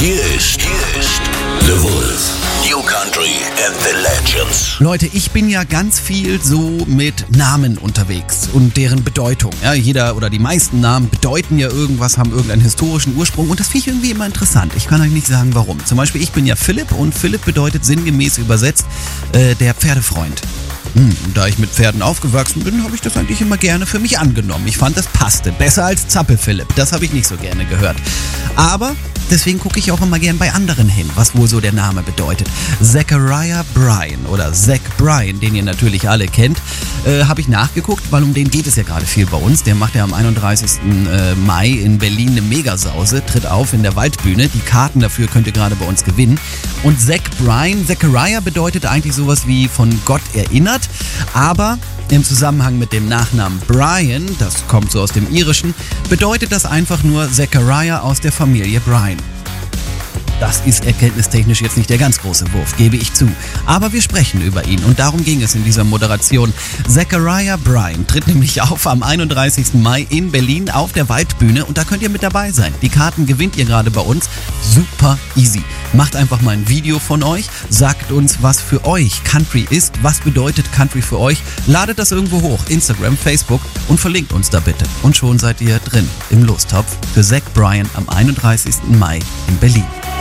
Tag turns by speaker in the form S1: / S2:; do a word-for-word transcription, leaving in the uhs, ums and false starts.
S1: Hier ist, hier ist The Wolf. New Country and the Legends.
S2: Leute, ich bin ja ganz viel so mit Namen unterwegs und deren Bedeutung. Ja, jeder oder die meisten Namen bedeuten ja irgendwas, haben irgendeinen historischen Ursprung und das finde ich irgendwie immer interessant. Ich kann euch nicht sagen, warum. Zum Beispiel, ich bin ja Philipp und Philipp bedeutet sinngemäß übersetzt äh, der Pferdefreund. Hm, da ich mit Pferden aufgewachsen bin, habe ich das eigentlich immer gerne für mich angenommen. Ich fand, das passte. Besser als Zappel-Philipp. Das habe ich nicht so gerne gehört. Aber deswegen gucke ich auch immer gern bei anderen hin, was wohl so der Name bedeutet. Zachariah Bryan oder Zach Bryan, den ihr natürlich alle kennt, äh, habe ich nachgeguckt, weil um den geht es ja gerade viel bei uns. Der macht ja am einunddreißigsten Mai in Berlin eine Megasause, tritt auf in der Waldbühne. Die Karten dafür könnt ihr gerade bei uns gewinnen. Und Zach Bryan, Zachariah bedeutet eigentlich sowas wie von Gott erinnert, aber im Zusammenhang mit dem Nachnamen Bryan, das kommt so aus dem Irischen, bedeutet das einfach nur Zachariah aus der Familie Bryan. Das ist erkenntnistechnisch jetzt nicht der ganz große Wurf, gebe ich zu. Aber wir sprechen über ihn und darum ging es in dieser Moderation. Zachariah Bryan tritt nämlich auf am einunddreißigsten Mai in Berlin auf der Waldbühne und da könnt ihr mit dabei sein. Die Karten gewinnt ihr gerade bei uns. Super easy. Macht einfach mal ein Video von euch, sagt uns, was für euch Country ist, was bedeutet Country für euch, ladet das irgendwo hoch, Instagram, Facebook und verlinkt uns da bitte. Und schon seid ihr drin im Lostopf für Zach Bryan am einunddreißigsten Mai in Berlin.